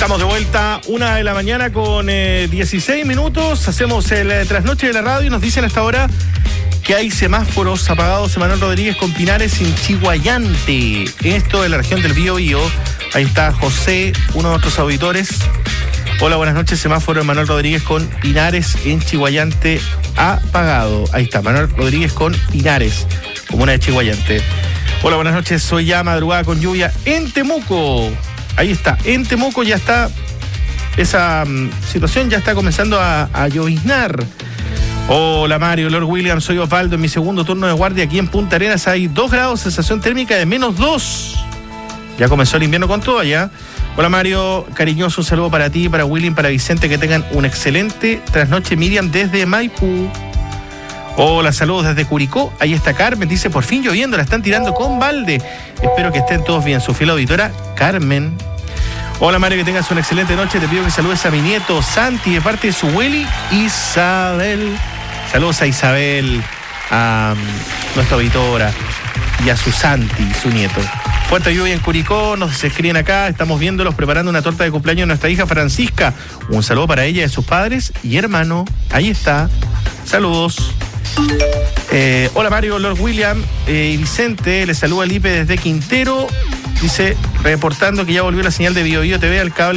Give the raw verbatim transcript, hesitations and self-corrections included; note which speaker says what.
Speaker 1: Estamos de vuelta, una de la mañana con eh, dieciséis minutos. Hacemos el eh, trasnoche de la radio y nos dicen hasta ahora que hay semáforos apagados. Emanuel Rodríguez con Pinares en Chiguayante. Esto de la región del Bío Bío. Ahí está José, uno de nuestros auditores. Hola, buenas noches. Semáforo Emanuel Rodríguez con Pinares en Chiguayante apagado. Ahí está, Manuel Rodríguez con Pinares, comuna de Chiguayante. Hola, buenas noches. Soy ya madrugada con lluvia en Temuco. Ahí está, en Temuco ya está, esa um, situación ya está comenzando a, a lloviznar. Hola Mario, Lord William, soy Osvaldo, en mi segundo turno de guardia aquí en Punta Arenas hay dos grados, sensación térmica de menos dos. Ya comenzó el invierno con todo allá. Hola Mario, cariñoso un saludo para ti, para William, para Vicente, que tengan un excelente trasnoche. Miriam desde Maipú. Hola, saludos desde Curicó. Ahí está Carmen, dice, por fin lloviendo, la están tirando con balde. Espero que estén todos bien. Su fiel auditora, Carmen. Hola Mario, que tengas una excelente noche. Te pido que saludes a mi nieto Santi, de parte de su abueli Isabel. Saludos a Isabel, a um, nuestra auditora, y a su Santi, su nieto. Fuerte lluvia en Curicó, nos escriben acá, estamos viéndolos preparando una torta de cumpleaños de nuestra hija Francisca. Un saludo para ella y sus padres y hermano. Ahí está. Saludos. Eh, hola Mario, Lord William eh, y Vicente, les saluda Lipe desde Quintero. Dice, reportando que ya volvió la señal de Bio Bio T V al cable